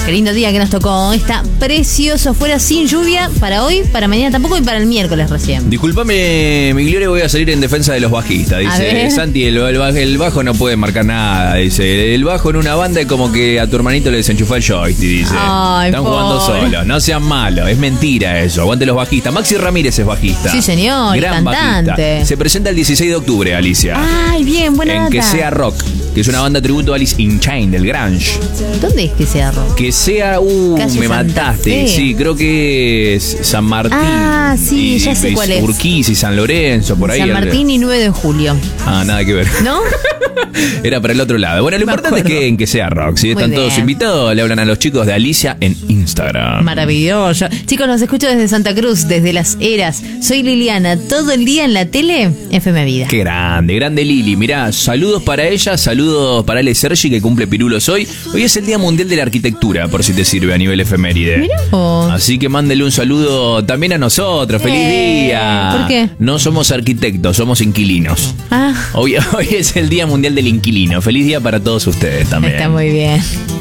Qué lindo día que nos tocó. Está precioso fuera, sin lluvia, para hoy, para mañana tampoco y para el miércoles recién. Disculpame, mi Gloria, voy a salir en defensa de los bajistas. Dice Santi, el bajo no puede marcar nada. Dice, el bajo en una banda es como que a tu hermanito le desenchufó el joystick. Dice, están jugando solos, no sean malos. Es mentira eso. Aguante los bajistas. Maxi Ramírez es bajista. Sí, señor, gran cantante. Bajista. Se presenta el 16 de octubre, Alicia. Ay, bien, buena en data. Que Sea Rock, que es una banda tributo a Alice in Chains del grunge. ¿Dónde es Que Sea Rock? Que sea, Calle me Santa mataste. Fe. Sí, creo que es San Martín. Ah, sí, ya sé cuál es. Urquiza y San Lorenzo, por ahí. San Martín y 9 de julio. Ah, nada que ver. ¿No? Era para el otro lado. Bueno, lo importante es que en Que Sea Rock, si están todos invitados, le hablan a los chicos de Alicia en Instagram. Maravilloso. Chicos, los escucho desde Santa Cruz, desde Las Heras. Soy Liliana, todo el día en la tele, FM Vida. Qué grande Lili. Mirá, saludos para ella, saludos para Ale Sergi, que cumple pirulos hoy. Hoy es el Día Mundial de la Arquitectura, por si te sirve a nivel efeméride. Mirá vos. Así que mándele un saludo también a nosotros. ¡Feliz día! ¿Por qué? No somos arquitectos, somos inquilinos. Ah. Hoy es el Día Mundial del Inquilino. Feliz día para todos ustedes también. Está muy bien.